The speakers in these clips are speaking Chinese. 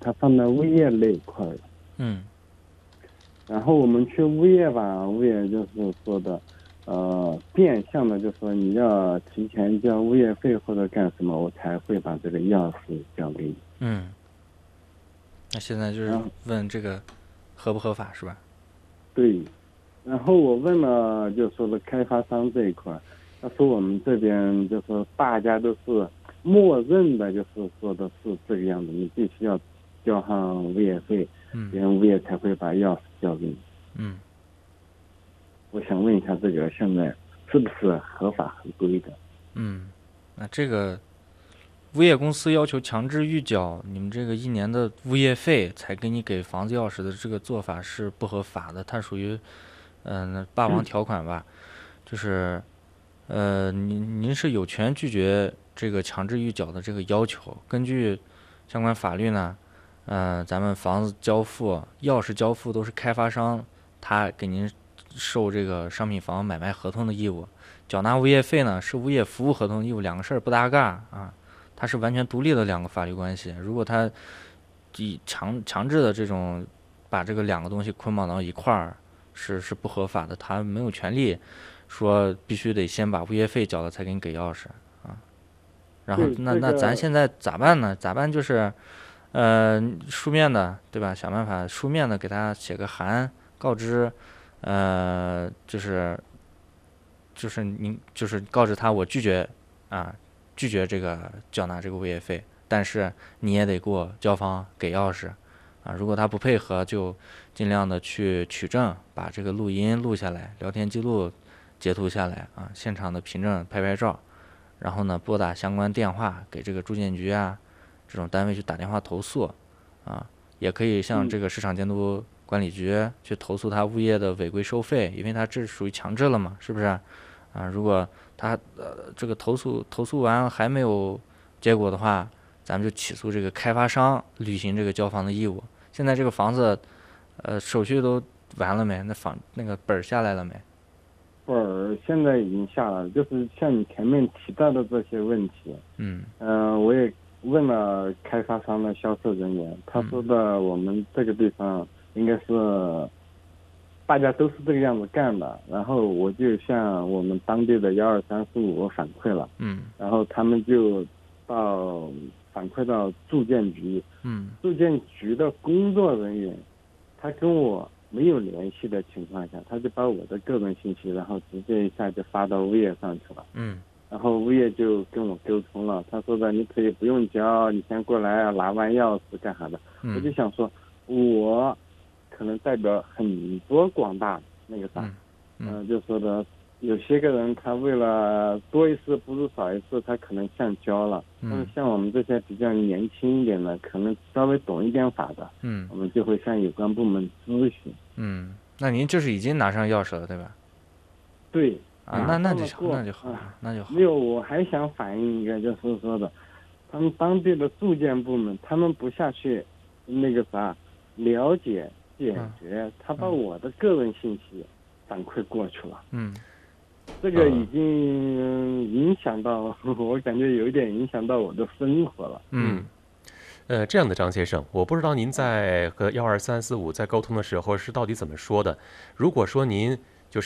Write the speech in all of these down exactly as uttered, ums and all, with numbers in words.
它放到物业那一块了。 嗯。 然后我们去物业吧，物业就是说的，呃，变相的就说你要提前交物业费或者干什么，我才会把这个钥匙交给你。 嗯。那现在就是问这个合不合法是吧？ 对。然后我问了，就说的开发商这一块，他说我们这边就说大家都是默认的，就是说的是这个样子，你必须要交上物业费， 嗯， 别人物业才会把钥匙交给你。 嗯。 我想问一下，这个现在是不是合法合规的？ 嗯，那这个物业公司要求强制预缴你们这个一年的物业费才给你给房子钥匙的这个做法是不合法的，它属于嗯、呃、霸王条款吧，就是呃您您是有权拒绝这个强制预缴的这个要求。根据相关法律呢，呃咱们房子交付、钥匙交付都是开发商他给您受这个商品房买卖合同的义务，缴纳物业费呢是物业服务合同义务，两个事儿不搭嘎啊，它是完全独立的两个法律关系。如果他以强强制的这种把这个两个东西捆绑到一块儿，是是不合法的，他没有权利说必须得先把物业费缴了才给你给钥匙啊。然后那那咱现在咋办呢？咋办就是，呃，书面的对吧？想办法书面的给他写个函告知，呃，就是就是您就是告知他我拒绝啊，拒绝这个缴纳这个物业费，但是你也得给我交房给钥匙啊。如果他不配合，就尽量的去取证，把这个录音录下来，聊天记录截图下来啊，现场的凭证拍拍照，然后呢拨打相关电话给这个住建局啊这种单位去打电话投诉啊，也可以向这个市场监督管理局去投诉他物业的违规收费，因为他这属于强制了嘛，是不是啊？如果他呃这个投诉投诉完还没有结果的话，咱们就起诉这个开发商履行这个交房的义务。现在这个房子，呃，手续都完了没？那房那个本儿下来了没？ 本儿现在已经下了，就是像你前面提到的这些问题。 嗯。 嗯、呃，我也问了开发商的销售人员，他说的我们这个地方应该是大家都是这个样子干的，然后我就向我们当地的幺二三四五反馈了。 嗯。 然后他们就到反馈到住建局。 嗯。 住建局的工作人员，他跟我没有联系的情况下，他就把我的个人信息，然后直接一下就发到物业上去了。 嗯。 然后物业就跟我沟通了，他说的你可以不用交，你先过来拿完钥匙干啥的。 嗯、 我就想说，我可能代表很多广大那个啥，嗯、 嗯呃，就说的有些个人他为了多一次不如少一次，他可能想交了。 嗯、 但是像我们这些比较年轻一点的，可能稍微懂一点法的， 嗯， 我们就会向有关部门咨询。 嗯，那您这是已经拿上钥匙了，对吧？ 对。 啊，那那就好，那就好，那就好。 没有，我还想反映一个，就是说的，他们当地的住建部门，他们不下去那个啥了解解决，嗯、他把我的个人信息反馈过去了。 嗯， 这个已经影响到，我感觉有一点影响到我的生活了。 嗯， 呃，这样的张先生，我不知道您在和幺二三四五在沟通的时候是到底怎么说的。如果说您就是。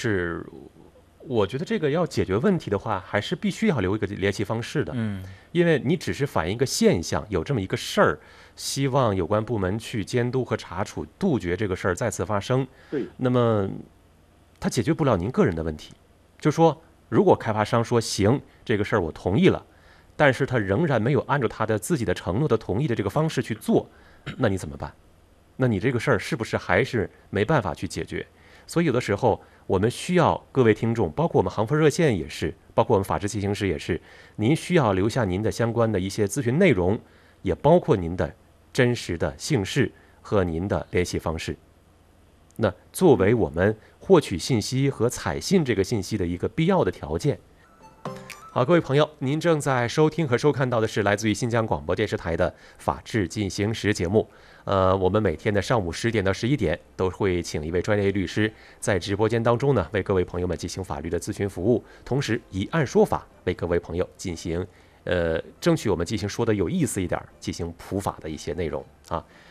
我觉得这个要解决问题的话，还是必须要留一个联系方式的。 嗯， 因为你只是反映一个现象，有这么一个事儿，希望有关部门去监督和查处，杜绝这个事儿再次发生。 对。 那么，它解决不了您个人的问题。就说，如果开发商说行，这个事儿我同意了，但是他仍然没有按照他的自己的承诺的同意的这个方式去做，那你怎么办？那你这个事儿是不是还是没办法去解决？所以有的时候我们需要各位听众，包括我们航风热线也是，包括我们法治进行时也是，您需要留下您的相关的一些咨询内容，也包括您的真实的姓氏和您的联系方式。那作为我们获取信息和采信这个信息的一个必要的条件。好，各位朋友，您正在收听和收看到的是来自于新疆广播电视台的法治进行时节目。呃，我们每天的上午十点到十一点都会请一位专业律师在直播间当中呢，为各位朋友们进行法律的咨询服务，同时以案说法为各位朋友进行呃，争取我们进行说的有意思一点，进行普法的一些内容啊。